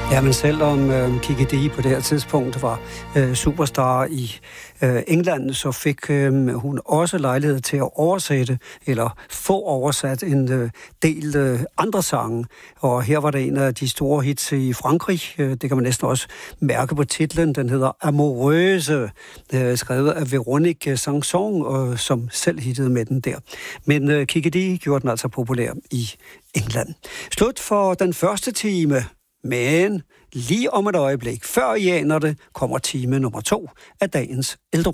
Ja, men selvom Kikki Dee på det her tidspunkt var superstar i England, så fik hun også lejlighed til at oversætte, eller få oversat en del andre sange. Og her var det en af de store hits i Frankrig. Det kan man næsten også mærke på titlen. Den hedder Amoureuse, skrevet af Véronique Sanson, som selv hittede med den der. Men Kikki Dee gjorde den altså populær i England. Slut for den første time. Men lige om et øjeblik, før I aner det, kommer time nummer 2 af dagens Eldorado.